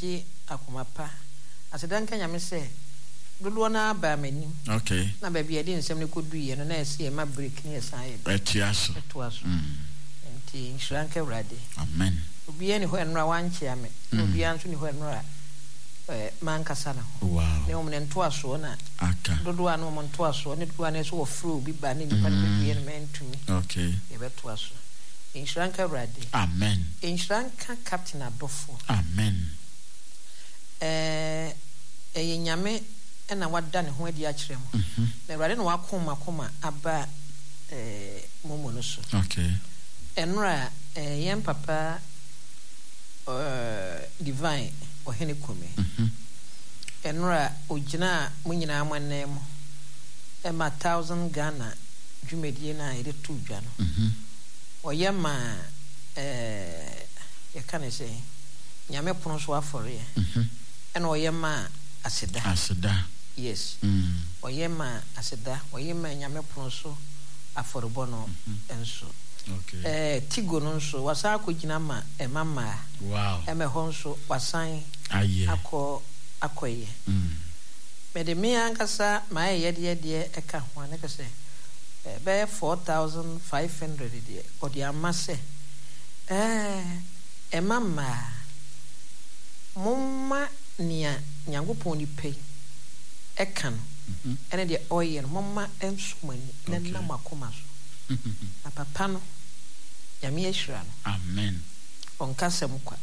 agye akomapa asedanka nyame se dodo na ba mani okay na ba bia de nsem ne koduye no na ese ma break ne esan etiaso enti insuranka urade amen obi ani ho enra wanche ame obi anso ni ho enra man kasana wow ne omne nto aso na aka dodo anu mo nto aso ne dodo anu so wo free obi ba ne nipa ne biye ne mentumi okay e beto aso insuranka urade amen insuranka captain adofo amen nyame na wada ne ho adi a kire mo na urade na wakoma aba momo no so okay enra yem papa divine ohene kome enra ogina munyina amanne mo ma 1000 Ghana dwumedie na ide tu dwa no oyema ya kan say nyame pono so afore ena oyema aseda yes oyema aseda oyema nyame pono so afore bono enso okay tigo no so wasa akogina ma mama wow ho so wasan aye akoye mede me ankasa ma yede eka ho na kase be 4500 de odi amase mama mumma nia nyangopon ni pay eka no ene de oil mumma ensumani na na makoma so na papa no yami ehira no amen onkasem kwa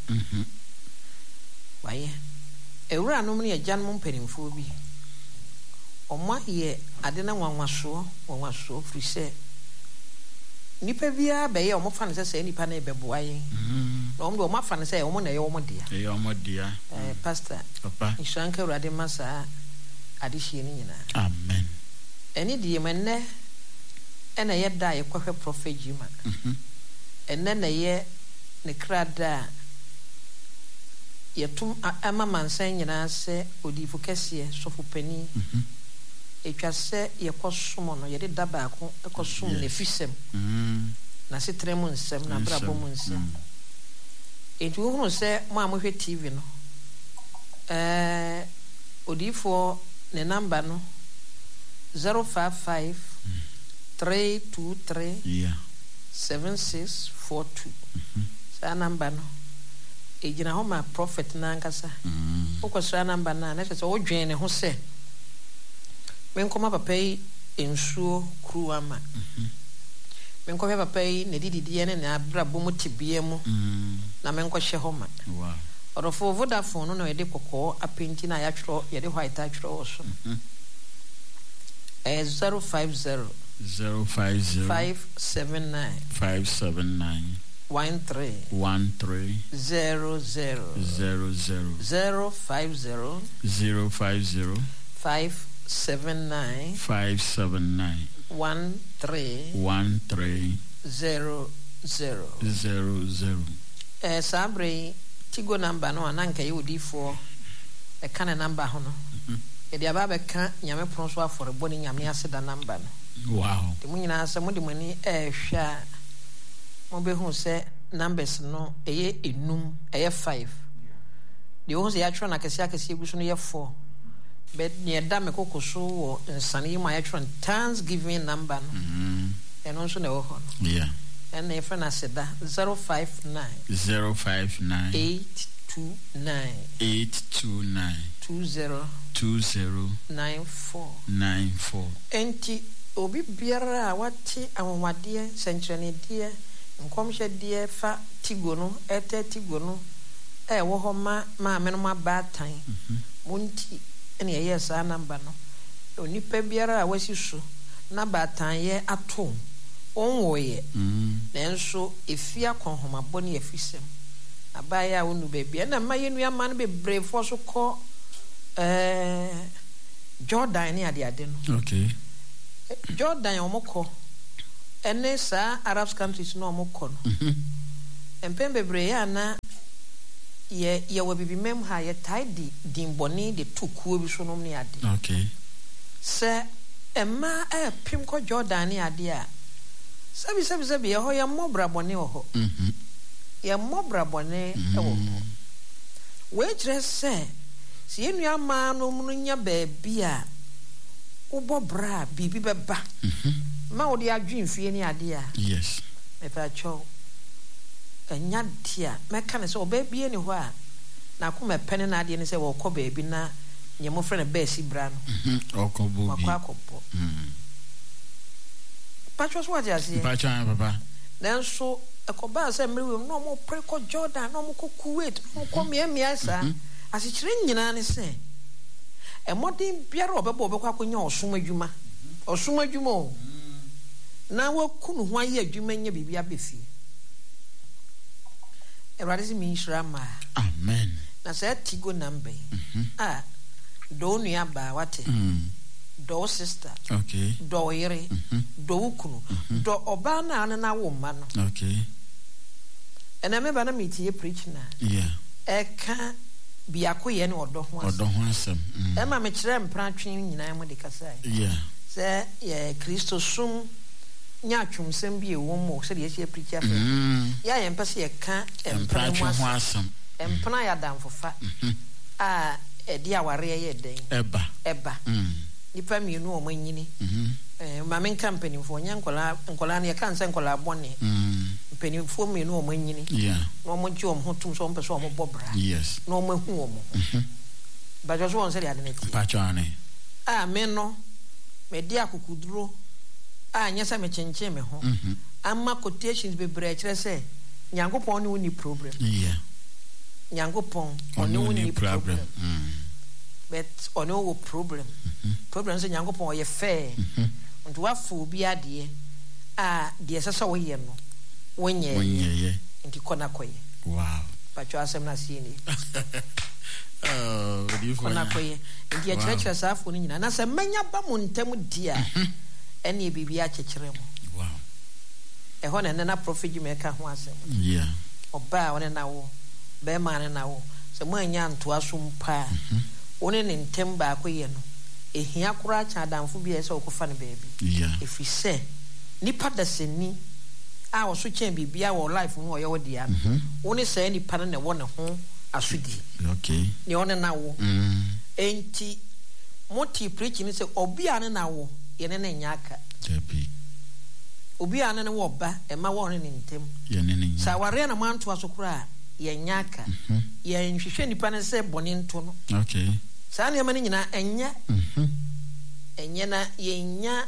waye ewura no me agyan mo mpanimfo bi omwa ye ade na wanwaso free say nipa bia be ye omo fa ne say nipa na ebeboa yen na omo omo fa ne say omo na ye omo dia pastor papa insuranka urade masa ade hie ni nyina amen eni die menne ena ye da ye kwahwe prophet jima enne na ye ne krada yetum ama mansan nyina se odifo kese sofo pani etwa se ye kosomo no ye de daba ko ekosom ne fisem na se tremu nsem na brabo mu nsem etu hu se mo amohwe tv no odifo ne number no 055 323 yeah 7642 sa number no ejina ho ma prophet na nkasa okosra number na na se odwen ne ho se menkoma papa yi ensuo kruama menkoma papa yi ne dididie ne na abrabo mu tibie mu na menkɔhye ho ma wow orofo Vodafone no na yede kokɔ apenti na ya twro yede white atwro so 050 579 13 050 579 13 sabre tigo number no ananka ye odifo e kana number ho no e dia ba be ka nyame pron so afore boni nyame aseda number no wow de munyina asa mo de mani hwa mo be hu se numbers no eye enum eye 5 de ho se ya twa na kese egu so no ye 4 but ne da me kokoso wo nsane ma ya twa Thanksgiving number no eno so na wo ho no yeah and if na seda 059 829 2094 enti obi biara wati awwade sentrene die nkomhye die fa tigo no ete tigo no wo ho ma me no ma batan munti ene ye sa number no onipa biara wasi so na batan ye ato onwoye nenso efia konhomabo ne afisem abaya wonu bebia na mayenu ama no bebre fo so ko Jordan ni ade no okay Jordan omoko ene sa Arab countries no omoko no empem bebre ya na ye wabibi mem ha ye tidy dimboni de tokuo bi so no ne ade okay se emma pim ko Jordan ni ade a sabi ye ho ya mobra bone ho ye mobra bone wo we dress say si enua ma no mu nya baabi a ubo bra bibi beba ma wo de adwen fie ni ade a yes me pa cho enya dia me ka ne se obabie ni ho a na ko me pene na ade ni se wo kɔ baabi na nye mo frɛ be si bra no okobo bi akɔpɔ pa cho so ade ase pa cha papa nanso ekoba se mrewe no mo pre ko Jordan no mo ko Kuwait mo ko miamia sa asikyire nyina ne se emodin biara obeba obekwa akonya osum adwuma na wakunu ho aye adwuma nya bibia befi Erade si mi nhyirama amen na se tigo nambe do nua ba wate do sister okay do yere do ukunu do oba na wo ma no okay ena me ba na metie preach na yeah eka biakoye ne odo ho asem ema me kire mpratwen nyina mo de kasa yeah se ye Kristo sum nya twumsem bi ewo mo se de ye preach afa ya ye mpese ye ka mpratwen ho asem empana ya damfofa a edi aware ye den eba nipa mienu o manyini mamen company fo nya nkola na ye kan se nkola bone company fo mienu o manyini yeah no mo ji o mo tum so mpe so mo bobra yes no mo hu o mo ba jo so won se de ade na ti pachane me no me di akukuduro anya sa me chenche me ho amma quotations be bra kire se nyankopon ne woni problem yeah nyankopon oni woni problem but oni wo problem problem se nyankopon o ye fair nti wa fu bi ade de sesa wo ye no wonye nti kona koye wow pacho asem na sie ni di fo kona koye nti a church saafo ni nyina na se manya ba mo ntem dia ene e bibia chekere mo wow e ho na prophet me ka ho asem yeah oba wona na wo be ma na wo se mo anya nto asum pa woni ne ntem ba akoye no ehia kura cha adamfo bi ese okofa ne baabi yeah if we say nipa da seni a wo so chen bibia wo life no oye wo dia woni say nipa na wo ne ho asudi okay ne wona na wo enti moti preach ni say obi ane na wo ye ne nya aka jebi obi ane ne wo ba e ma wo ne ntem ye ne nya sa ware na manto asokura ye nya aka ye nhwehwe nipa ne say bone nto no okay sa ne ma ne nyina enye na ye nya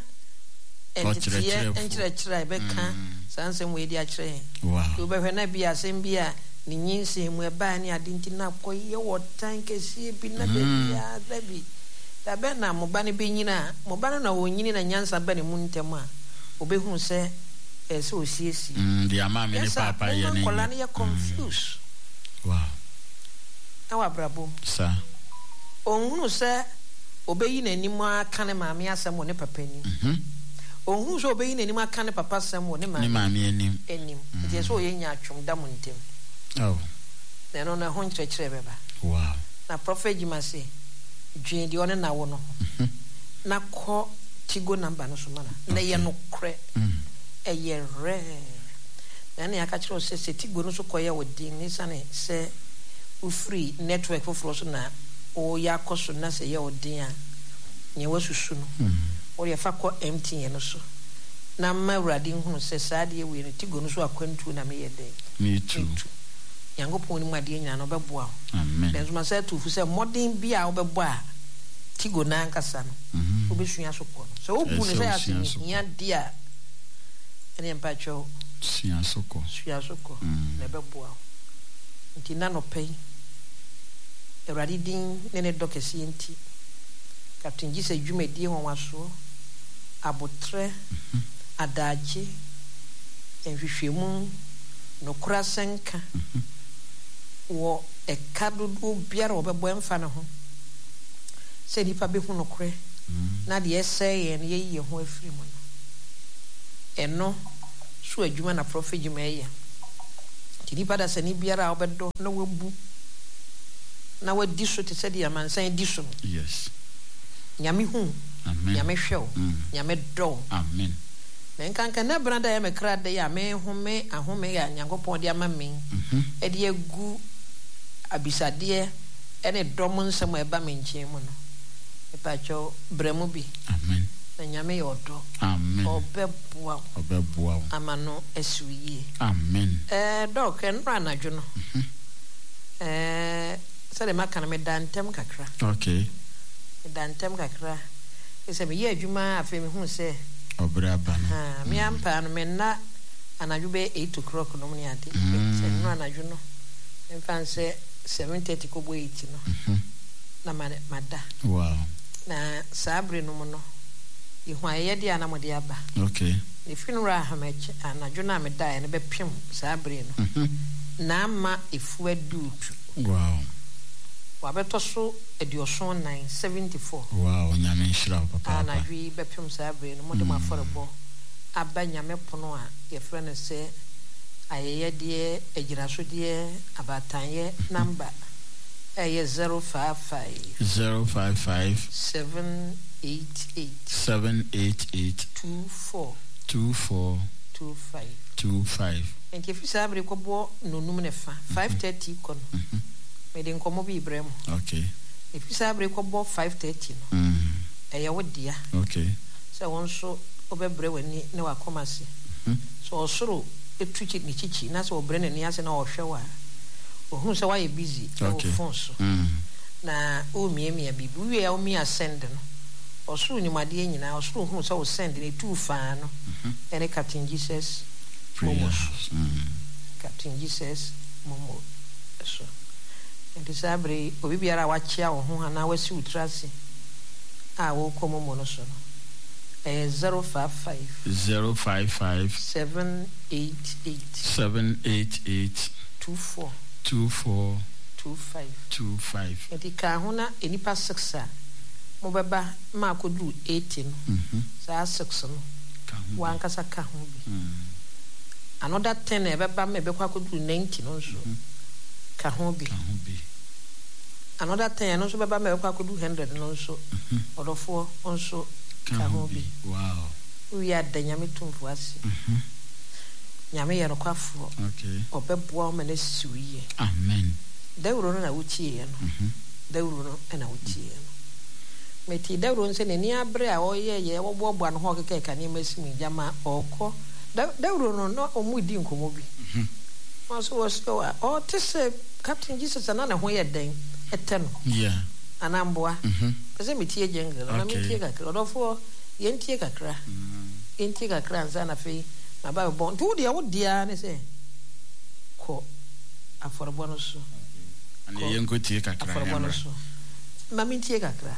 enkyerɛ be ka sansem we di akyerɛ wow you be hwe na bia asem bia ni nyinse mu eba ni adinti na koye wotan kesi bi na bia dabi da be na mo ba ne be nyina mo ba na wo nyini na nyansa ba ne mu ntem a obehu se ese osiesi di ama me ni papa ye ni kola ne confused wow awa brabo sa onhunu se obeyi na nimu aka ne maame asem wo ne papa ni onhunu se obeyi na nimu aka ne papa asem wo ne maame enim je so ye nya atwom da mu ntem oh na no ho nkyerɛkyerɛ beba wow na prophet Jimase dwen di one na wo no na kɔ tigo number no so mana na ye no kre eye rare na ne aka kyerɛ se tigo no so kɔ ye wodin ni sane se u free network for so na o ya koso na se ye wodin a nye wasusu no o ye fa kɔ MTN no so na ma wurade hu se saade ye we no tigo no so akwantu na me ye den me too Yankopon ni made nyina no beboa amen benzo ma say to fu say modern bia wo bebo a tigo na nkasa no obesua sokɔ no so obu ne say asemi hia dia ene mpacho sua sokɔ na beboa nti na no pay Erade din ne dokesi enti Captain Gise dwumadi ho waso abotre adaje enhwehwemu no kura senka wo ekadodo biara obebo emfa ne ho se nipa behu no kure na de eseye ne ye ho afiri mu no eno so adwuma na prophet Jimase ti nipa da se ni biara obedo na wabu na wadi so te se de amansan di so yes nyame hu amen nyame hwew nyame do amen na nkanka na branda ya mekra de ya me home ahome ya nyankopon de ama men e de agu abisade ene dom nsem eba menchen mu no epacho bremu bi amen na nyame yodo amen obebua amano esuye amen doc enra anadwo no sele makana me dantem kakra okay dantem kakra ese me ye adwuma afi me hu se obra ba no me ampa no me na anadwo be 8 o'clock no me ade se no anadwo no mfan se 7:30 ko bo 8 no na mada wow na sabre no mo no ihu aye dia na mo dia ba okay the funeral ha me anadwo na me da ne be pem sabre no na ma efu adu wow wabeto so edioson 974 wow nyame nshira papa anadwi be pem sabre no mo de ma forebo aba nyame pono a ye frene se ayeye de agiraso de abatanye number 055 788 2425 and if you sabre ko bo nonum ne fa 5:30 kono me de nkomo bi ibrem okay if you sabre ko bo 5:30 no wodia okay so won so obebre wani ne wakomase so osoro etuchi ni chichi na so obre ne ni ase na ohwe wa ohun so why busy o phone so na o miemia bibi we a o mi ascend no osoro nyumade nyina osoro hu so o send ne tu fa no ene Captain Jesus Captain Jesus momo so and disabre obi biara wa chia wo ho na wasi utrase a wo komo mo no so no 055 788 2425 etika hona enipa 6 a mo beba ma kodu 18 no sa 6 no wan kasa ka ho bi another 10 e beba me be kwa kodu 90 no so ka ho bi another 10 no so beba me kwa kodu 100 no so odofo onso ka ho bi wow we are the nyame tumfu ase nyame ye nokwafo okay obeboa o mane suye amen dawuro no na wuchie no dawuro no na wuchie no meti dawuro nse ne ni abre a oyeye wobobo an ho keke ka ni masimi jama okọ dawuro no omudi nkomo bi so was o tese Captain Jesus anana ho ye den eteno yeah anamboa pese meti ejengre na meti kakra odofo yentie kakra yentie kakra nza na fe na ba bon tu dia wodia ne se ko aforbo no so ane yenko tie kakra aforbo no so mamintie kakra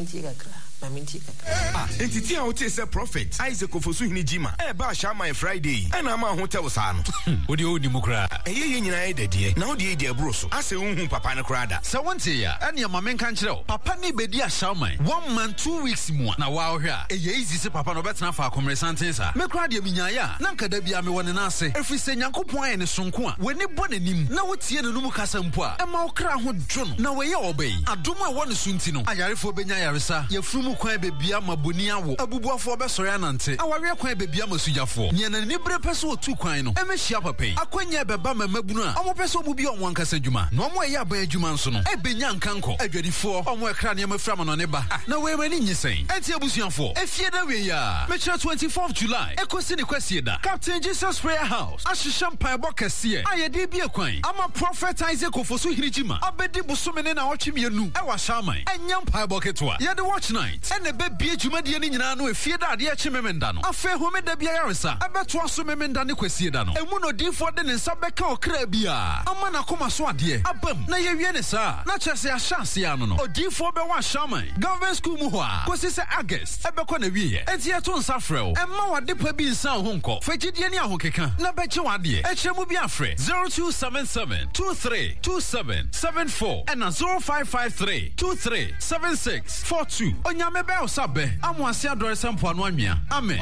entity a wote say prophet Isaac Ofosu hini jima ba Shama Friday na ma ho tew sa no odi odi mukra ye nyina e dadie na odi e di aburo so ase unhu papa ne krada sa wonte ya ene ma menka nkyerɛ papa ne bedi a Shama 1 month 2 weeks mu na wa hwɛ a eye easy se papa no betena fa akomre santen sa me krada minyaaya na nkada bia me wone na ase efi se Nyankopɔn aye ne sonko a weni bɔ nanim na wotie ne num kasa mpo a ma wo kra ho dwono na we ye obai adom a wone sunti no ayarefo benya yaresa yefrumu kwan bebia maboni awo abubuafo besori anante aware kwan bebia masujafo nyana ni bre pese otu kwan no emehia papai akwanya beba mamabunu a omo pese omu bi onwan kasa djuma na omo eya ban adjuma nso no ebenya nkanko adwadifo omo ekra ne mafra no ne ba na we mani nyisen enti abusuafo efie da we ya mecha 24th July ekosi ne kwasie da Captain Jesus Prayer House ahiham pan bokase ayede bi ekwan ama prophet Isaac Ofosu hirijima abedi busomene na otwemienu ewa shaman enyam pan boketwa ye the watch night ene be bie dwumade ni nyina no efie da ade eche memenda no afa homeda bia yaresa abeto aso memenda ne kwasie da no emu no difo de ne nsa beka okra bia ama na koma so ade abam na ye wie ne sa na chese ahyanse ya no no odifo be wa shaman government school mu ho a kosi se August ebeko na wie enti eto nsa frɛw emma wade pa bi nsa ho nko fagidie ne ahokeka na beche wade eche mu bi afrɛ 0277 232774 and 0553 237642 onyame be osabe amuase adore sempo anu anwea amen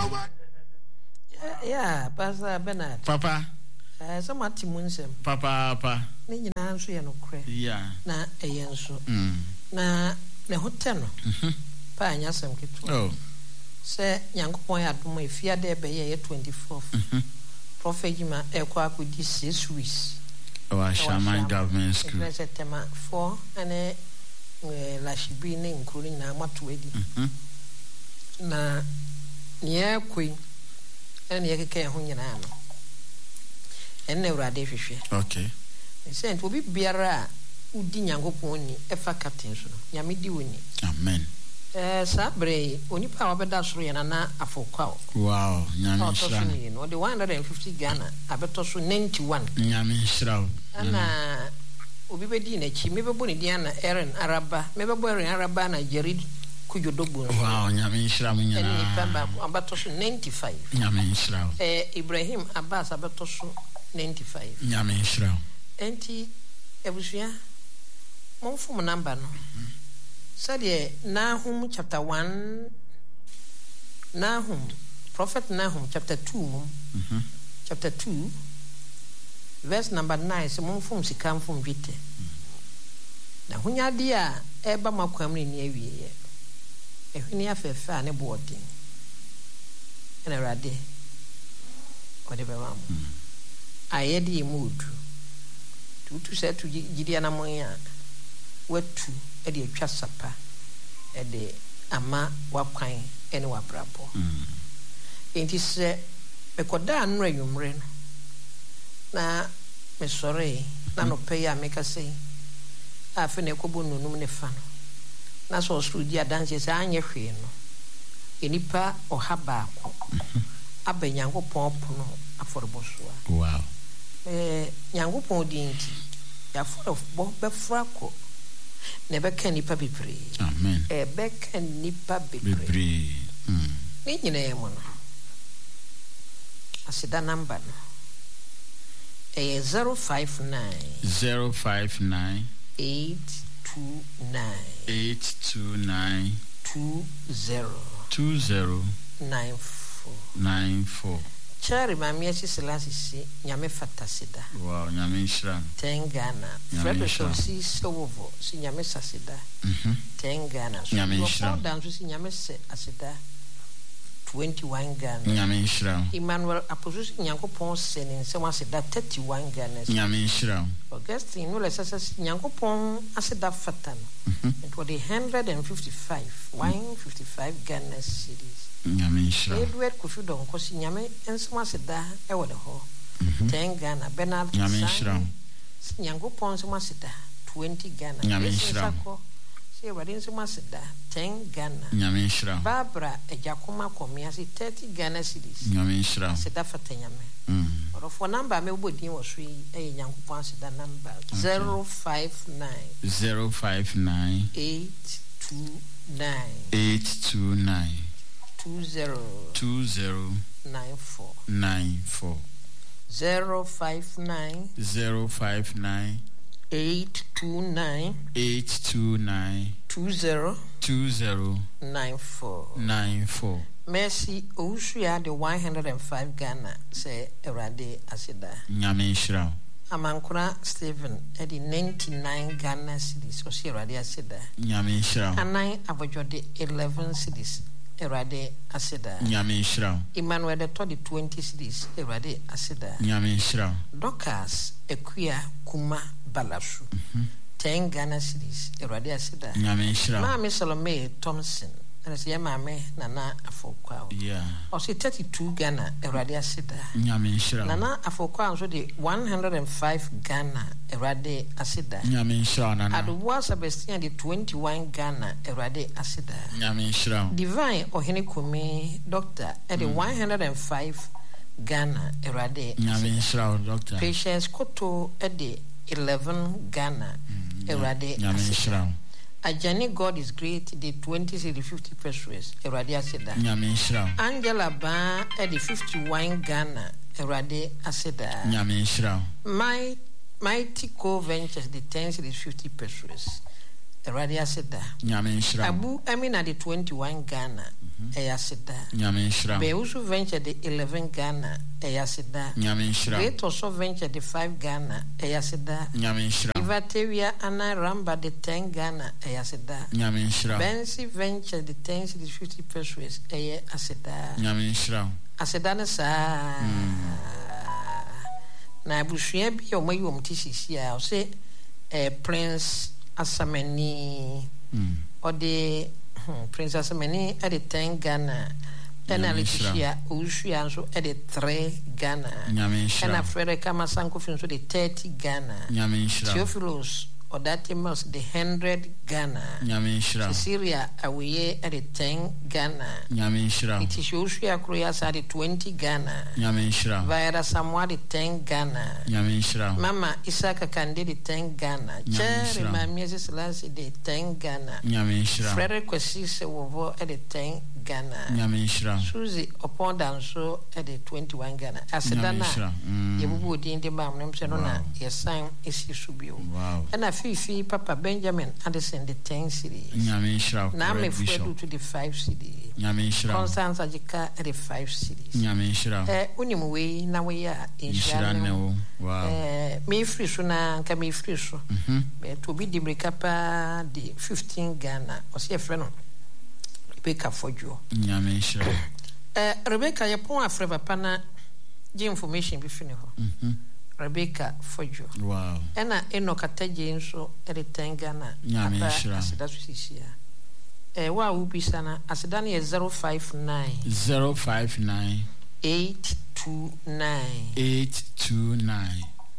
yeah Pastor Bernard papa so mati munsem papa ne nyina nso ye no kre yeah na eye nso na ne hotel no pa anyasem keto oh se Nyankopon ya dom efiade ebe ye 24th prophet jima ekwa akodi 6 weeks Shaman Government School. Tema 4 and la shibine including na matuedi. Na near queen and yeke hunyana. And never de fish. Okay. They said will be beara udi nyangoponi efa captain so. Yamidi wini. Amen. Sabre onipa obeda soro yana na afokwa. Wow, nyame shira. No the 150 Ghana abeto so 91. Nyame shira. Ana obi bedi na chi mebebo ni dia na Aaron Araba, mebebo Aaron Araba na Jared Kujodogbo. Wow, nyame shira munya. Enipa ba abeto so 95. Nyame shira. Ibrahim Abbas abeto so 95. Nyame shira. Enti ebusia monfum number no. Said Nahum chapter 1, Nahum, Prophet Nahum chapter 2, chapter 2, verse number 9. So mon fum si kam fum vite. Na hunya dia eba makwamni ni awie. Ehuni afefa ne boarding. Ena rade. Ode be wam. Ayedi mood. Tu se tu gidi ana moya. Wetu ede atwa sapa ede ama wakwan ene wabrapo enti se bekoda anura yumre na me sore na no pay ya meka sei afi na ekobo nunum ne fa no na so studi adanse se anye hwe no enipa ohaba ko abanyankopon pono aforbosoa. Wow. Nyankopon dinti ya forbo be frako Nebeka nipa bipre. Amen. Ebeka nipa bipre. Ni nyina yemo no. Asida number no. 059 829 20 94. Chari mami esi selasisi nyame fatasida. Wow, nyame shira. Tengana. Frebe so si sowo si nyame sasida. Tengana. Nyame shira. Danso si nyame se asida 21 Ghana. Nyame shira. Emmanuel aposus nyankopon se ne se wasida 31 Ghana. Nyame shira. Augustine no lesa se nyankopon asida fatano. It was 155 Ghana cities. Nyame shira. Edward Kufudo nkosi nyame enso asida e wo de ho. Tengana Bernard nyame shira. Nyankopon so asida 20 Ghana. Nyame shira. Se wadi nso asida 10 Ghana. Nyame shira. Barbara ejakoma komia si 30 Ghana cities. Nyame shira. Asida fata nyame. For number me bodin wo so e Nyankopon asida number 059 829 2094 059 829 2094. Mercy Oshia the 105 Ghana say Erade Asida. Nyame shira. Amankura Stephen at the 99 Ghana cities or Erade Asida. Nyame shira. Anai Abojode 11 cities. Erade Asida. Nyame shira. Emmanuel the 20 cities. Erade Asida. Nyame shira. Dokas Ekuya Kuma Balasu. 10 Ghana cities. Erade Asida. Nyame shira. Mami Salome Thompson. And say mame nana afokwa. Yeah. Or say 32 Ghana Erade Asida. Nyame shira. Nana afokwa so the 105 Ghana Erade Asida. Nyame shira nana. Aduwa Sebastian the 21 Ghana Erade Asida. Nyame shira. Divine Ohene Kumi Doctor at the 105 Ghana Erade. Nyame shira doctor. Patience Koto at the 11 Ghana Erade Asida. Ajani God is great the 20 to the 50 pesos Erade Asida. Nyame shira. Angela Ba at the 51 Ghana Erade Asida. Nyame shira. Mighty Co Ventures the 10 to the 50 pesos Erade Asida. Nyame shira. Abu Amin at the 21 Ghana Asida. Nyame shira. Beusu Venture the 11 Ghana Asida. Nyame shira. Great also Venture the 5 Ghana Asida. Nyame shira. Ivatevia Anna Ramba the 10 Ghana Asida. Nyame shira. Bensi Venture the 10 to the 50 pesos Asida. Nyame shira. Asida na sa na abusua bi o mayi om tisisi a o se Prince Asamani or the Prince Asamani at the 10 Ghana and Alicia Ushia so at the 3 Ghana and a Frederica Masanko film so the 30 Ghana Theophilus or that must the 100 Ghana Syria away at the 10 Ghana it is Ushia Kroyas at the 20 Ghana Via Samoa the 10 Ghana Mama Isaka Kandi the 10 Ghana Cherry Mrs. Lassie the 10 Ghana Frederick Kwesise Wovo at the 10 Ghana Susie upon down so at the 21 Ghana Asedana you would in the Bam Senona your son is Subio and a Fifi Papa Benjamin Anderson the 10 city now me Fredu to the 5 city Constance Ajika at the 5 cities Unimwe now we are in Shano me free suna can me free so to be the breakapa the 15 Ghana or see a friend Rebecca for you. Rebecca, your point of forever pana, the information before Rebecca for you. Wow. And I no kataji so at the Tangana. That's what she said. What will be sana? As Daniel 059 829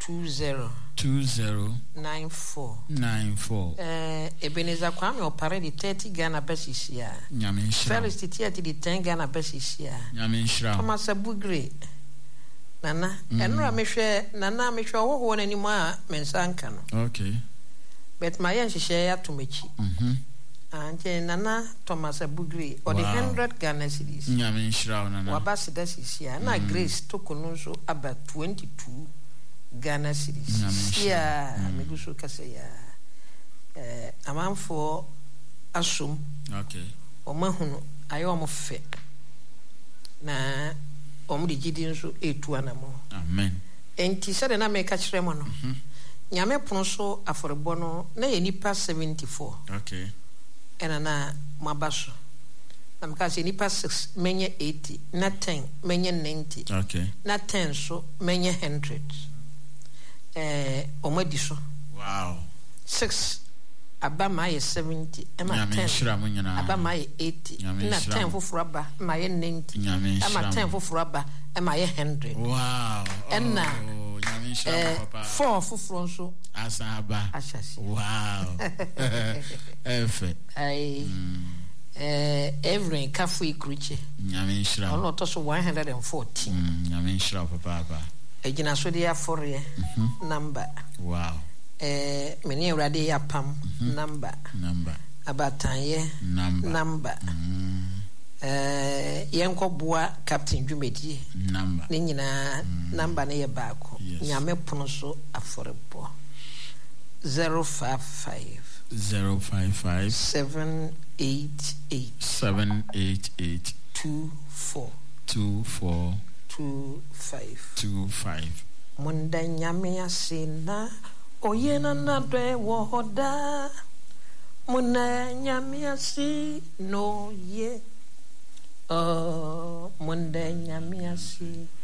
2094 Ebenezer Kwame opare the 30 Ghana basis ya Felix Titia the 10 Ghana basis ya Thomas Abugre Nana enra mehwe Nana mehwe wo nani mu a mensanka no okay but my yan hye ya tomachi ante Nana Thomas Abugre or the 100 Ghana cedis Nana wabasi basis ya na Grace tokunu so about 22 Ghana cities. Yeah, Meguso Kasaya. A man for Asum. Okay. O Mahuno, I almost fe. Na Omri Gideon so 8-1. Amen. And Tisa and I make catch Remono. Yame Ponso Aforobono, nay nipa 74. Okay. And ana Mabaso. Namkasi nipa 6, many 80, not 10, many 90. Okay. Not 10 so, many 100. Omediso. Wow. 6 Abama is 70, Emma 10. Abama 80. Na 10 for Fraba, my 90. Emma 10 for Fraba, and my 100. Wow. And now 4 for Fronso. Asaba. Ashasi. Wow. Every cafe creature. Yamishra. A lot of 140. Yamishra, Papa. Ejina so dia for number. Wow. Many already apam number. Abataye number. Yanko boa Captain Jumedi number. Nina number ne bako. Nyame pono so affordable. 055 788 24 25 Munda nyame asina oyena na dwe wohoda muna nyame asi no ye munda nyame asi